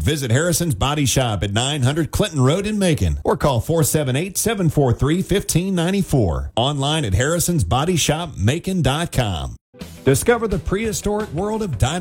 Visit Harrison's Body Shop at 900 Clinton Road in Macon or call 478-743-1594. Online at harrisonsbodyshopmacon.com. Discover the prehistoric world of dinosaurs.